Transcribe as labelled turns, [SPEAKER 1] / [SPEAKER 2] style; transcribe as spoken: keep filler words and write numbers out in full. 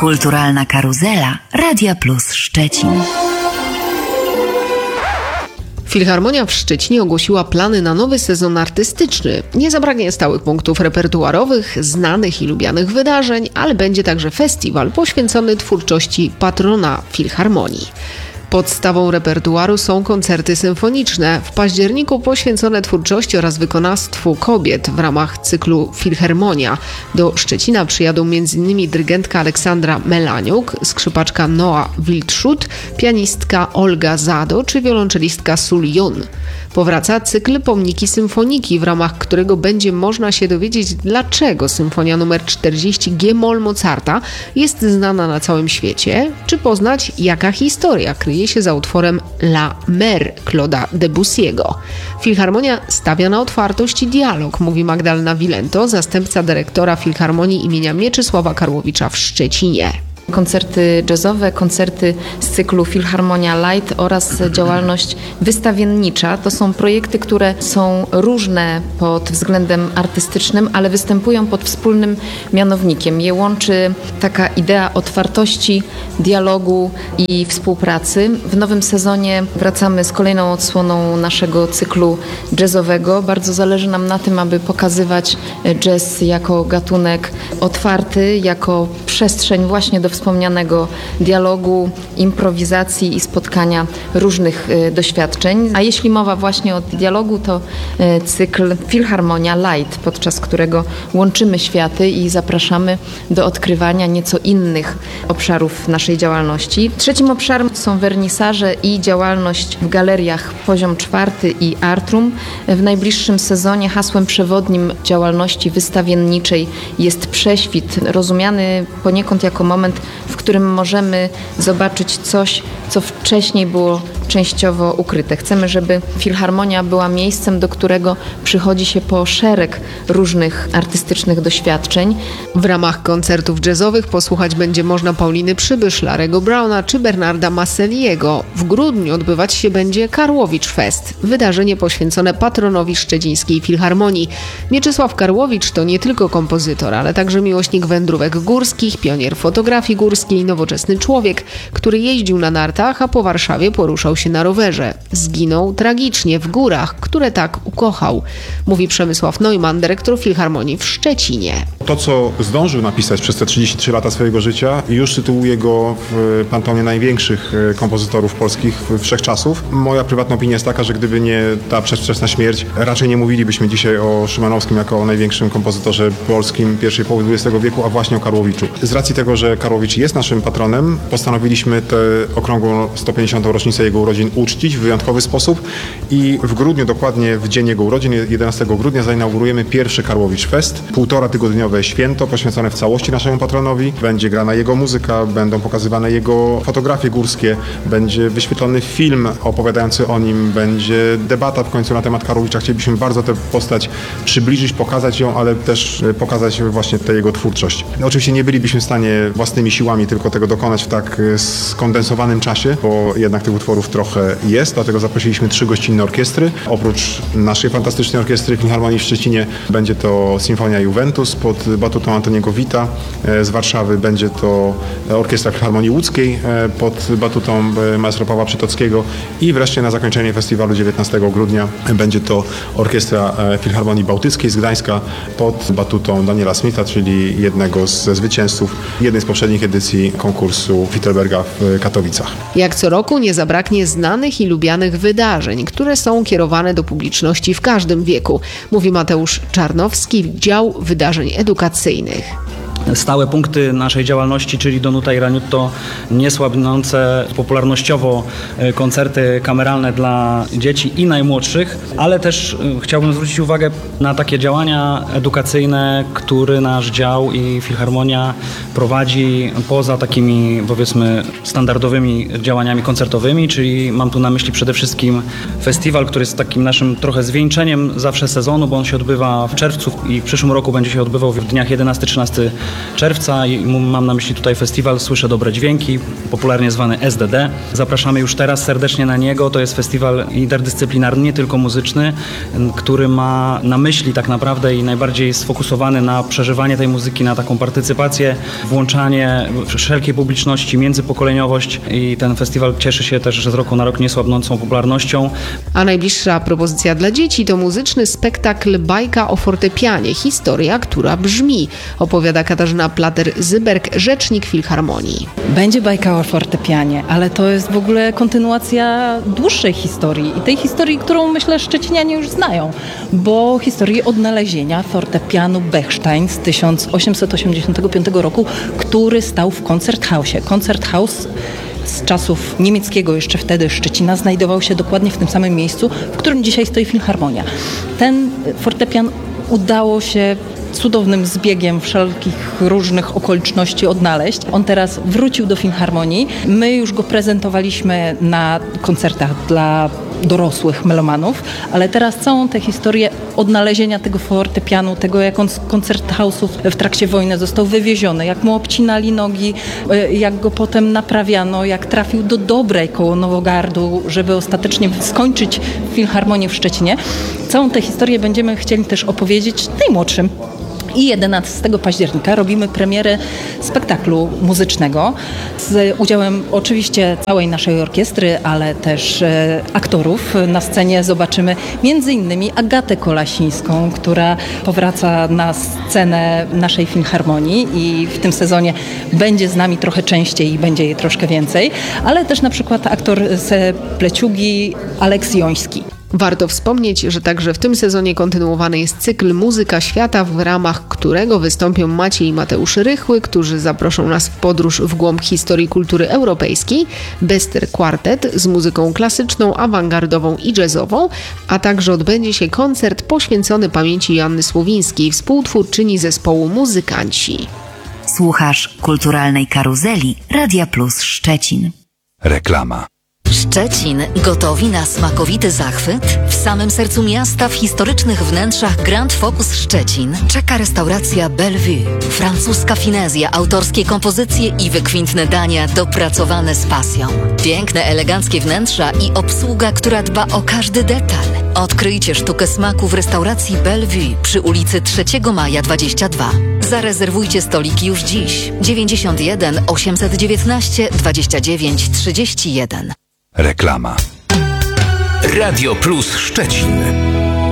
[SPEAKER 1] Kulturalna karuzela Radia Plus Szczecin.
[SPEAKER 2] Filharmonia w Szczecinie ogłosiła plany na nowy sezon artystyczny. Nie zabraknie stałych punktów repertuarowych, znanych i lubianych wydarzeń, ale będzie także festiwal poświęcony twórczości patrona Filharmonii. Podstawą repertuaru są koncerty symfoniczne, w październiku poświęcone twórczości oraz wykonawstwu kobiet w ramach cyklu Filharmonia. Do Szczecina przyjadą m.in. dyrygentka Aleksandra Melaniuk, skrzypaczka Noa Wildschut, pianistka Olga Zado czy wiolonczelistka Sul Yun. Powraca cykl Pomniki Symfoniki, w ramach którego będzie można się dowiedzieć, dlaczego symfonia nr czterdzieści G-moll Mozarta jest znana na całym świecie, czy poznać, jaka historia kryje się za utworem La Mer Claude'a Debussy'ego. Filharmonia stawia na otwartość i dialog, mówi Magdalena Wilento, zastępca dyrektora Filharmonii imienia Mieczysława Karłowicza w Szczecinie.
[SPEAKER 3] Koncerty jazzowe, koncerty z cyklu Filharmonia Light oraz działalność wystawiennicza. To są projekty, które są różne pod względem artystycznym, ale występują pod wspólnym mianownikiem. Je łączy taka idea otwartości, dialogu i współpracy. W nowym sezonie wracamy z kolejną odsłoną naszego cyklu jazzowego. Bardzo zależy nam na tym, aby pokazywać jazz jako gatunek otwarty, jako przestrzeń właśnie do wspomnianego dialogu, improwizacji i spotkania różnych y, doświadczeń. A jeśli mowa właśnie o dialogu, to y, cykl Filharmonia Light, podczas którego łączymy światy i zapraszamy do odkrywania nieco innych obszarów naszej działalności. Trzecim obszarem są wernisaże i działalność w galeriach Poziom Czwarty i Artrum. W najbliższym sezonie hasłem przewodnim działalności wystawienniczej jest prześwit, rozumiany poniekąd jako moment, w którym możemy zobaczyć coś, co wcześniej było częściowo ukryte. Chcemy, żeby Filharmonia była miejscem, do którego przychodzi się po szereg różnych artystycznych doświadczeń.
[SPEAKER 2] W ramach koncertów jazzowych posłuchać będzie można Pauliny Przybysz, Larego Browna czy Bernarda Masseliego. W grudniu odbywać się będzie Karłowicz Fest, wydarzenie poświęcone patronowi szczecińskiej Filharmonii. Mieczysław Karłowicz to nie tylko kompozytor, ale także miłośnik wędrówek górskich, pionier fotografii górskiej, nowoczesny człowiek, który jeździł na nartach, a po Warszawie poruszał się na rowerze. Zginął tragicznie w górach, które tak ukochał, mówi Przemysław Neumann, dyrektor Filharmonii w Szczecinie.
[SPEAKER 4] To, co zdążył napisać przez te trzydzieści trzy lata swojego życia, już sytuuje go w panteonie największych kompozytorów polskich wszechczasów. Moja prywatna opinia jest taka, że gdyby nie ta przedwczesna śmierć, raczej nie mówilibyśmy dzisiaj o Szymanowskim jako o największym kompozytorze polskim pierwszej połowy dwudziestego wieku, a właśnie o Karłowiczu. Z racji tego, że Karłowicz jest naszym patronem, postanowiliśmy tę okrągłą sto pięćdziesiątą rocznicę jego urodzin uczcić w wyjątkowy sposób i w grudniu, dokładnie w dzień jego urodzin, jedenastego grudnia, zainaugurujemy pierwszy Karłowicz Fest, półtora tygodniowe święto poświęcone w całości naszemu patronowi. Będzie grana jego muzyka, będą pokazywane jego fotografie górskie, będzie wyświetlony film opowiadający o nim, będzie debata w końcu na temat Karłowicza. Chcielibyśmy bardzo tę postać przybliżyć, pokazać ją, ale też pokazać właśnie tę jego twórczość. Oczywiście nie bylibyśmy w stanie własnymi siłami tylko tego dokonać w tak skondensowanym czasie, bo jednak tych utworów trochę jest, dlatego zaprosiliśmy trzy gościnne orkiestry. Oprócz naszej fantastycznej orkiestry Filharmonii w Szczecinie będzie to Sinfonia Juventus pod batutą Antoniego Wita z Warszawy, będzie to Orkiestra Filharmonii Łódzkiej pod batutą maestro Pawła Przytockiego i wreszcie na zakończenie festiwalu dziewiętnastego grudnia będzie to Orkiestra Filharmonii Bałtyckiej z Gdańska pod batutą Daniela Smitha, czyli jednego ze zwycięzców jednej z poprzednich edycji konkursu Wittelberga w Katowicach.
[SPEAKER 2] Jak co roku nie zabraknie znanych i lubianych wydarzeń, które są kierowane do publiczności w każdym wieku, mówi Mateusz Czarnowski, dział wydarzeń edukacyjnych.
[SPEAKER 5] Stałe punkty naszej działalności, czyli Donuta i Raniutto, niesłabnące popularnościowo koncerty kameralne dla dzieci i najmłodszych, ale też chciałbym zwrócić uwagę na takie działania edukacyjne, które nasz dział i Filharmonia prowadzi poza takimi, powiedzmy, standardowymi działaniami koncertowymi, czyli mam tu na myśli przede wszystkim festiwal, który jest takim naszym trochę zwieńczeniem zawsze sezonu, bo on się odbywa w czerwcu i w przyszłym roku będzie się odbywał w dniach jedenastego do trzynastego czerwca i mam na myśli tutaj festiwal Słyszę Dobre Dźwięki, popularnie zwany S D D. Zapraszamy już teraz serdecznie na niego. To jest festiwal interdyscyplinarny, nie tylko muzyczny, który ma na myśli tak naprawdę i najbardziej sfokusowany na przeżywanie tej muzyki, na taką partycypację, włączanie wszelkiej publiczności, międzypokoleniowość i ten festiwal cieszy się też z roku na rok niesłabnącą popularnością.
[SPEAKER 2] A najbliższa propozycja dla dzieci to muzyczny spektakl Bajka o fortepianie. Historia, która brzmi. Opowiada Katarzyna Plater-Zyberg, rzecznik Filharmonii.
[SPEAKER 6] Będzie bajka o fortepianie, ale to jest w ogóle kontynuacja dłuższej historii i tej historii, którą myślę szczecinianie już znają, bo historii odnalezienia fortepianu Bechstein z tysiąc osiemset osiemdziesiątego piątego roku, który stał w Konzerthausie. Konzerthaus z czasów niemieckiego jeszcze wtedy Szczecina znajdował się dokładnie w tym samym miejscu, w którym dzisiaj stoi Filharmonia. Ten fortepian udało się cudownym zbiegiem wszelkich różnych okoliczności odnaleźć. On teraz wrócił do Filharmonii. My już go prezentowaliśmy na koncertach dla dorosłych melomanów, ale teraz całą tę historię odnalezienia tego fortepianu, tego jak on z koncerthouse'ów w trakcie wojny został wywieziony, jak mu obcinali nogi, jak go potem naprawiano, jak trafił do Dobrej koło Nowogardu, żeby ostatecznie skończyć Filharmonię w Szczecinie. Całą tę historię będziemy chcieli też opowiedzieć najmłodszym. I jedenastego października robimy premierę spektaklu muzycznego z udziałem oczywiście całej naszej orkiestry, ale też e, aktorów. Na scenie zobaczymy między innymi Agatę Kolasińską, która powraca na scenę naszej Filharmonii i w tym sezonie będzie z nami trochę częściej i będzie jej troszkę więcej, ale też na przykład aktor z Pleciugi Aleks Joński.
[SPEAKER 2] Warto wspomnieć, że także w tym sezonie kontynuowany jest cykl Muzyka Świata, w ramach którego wystąpią Maciej i Mateusz Rychły, którzy zaproszą nas w podróż w głąb historii kultury europejskiej, Bester Quartet z muzyką klasyczną, awangardową i jazzową, a także odbędzie się koncert poświęcony pamięci Joanny Słowińskiej, współtwórczyni zespołu Muzykanci.
[SPEAKER 1] Słuchasz kulturalnej karuzeli Radia Plus Szczecin.
[SPEAKER 7] Reklama.
[SPEAKER 1] Szczecin gotowi na smakowity zachwyt? W samym sercu miasta, w historycznych wnętrzach Grand Focus Szczecin czeka restauracja Bellevue. Francuska finezja, autorskie kompozycje i wykwintne dania dopracowane z pasją. Piękne, eleganckie wnętrza i obsługa, która dba o każdy detal. Odkryjcie sztukę smaku w restauracji Bellevue przy ulicy trzeciego maja dwadzieścia dwa. Zarezerwujcie stoliki już dziś. dziewięćdziesiąt jeden osiemset dziewiętnaście dwadzieścia dziewięć trzydzieści jeden.
[SPEAKER 7] Reklama. Radio Plus Szczecin.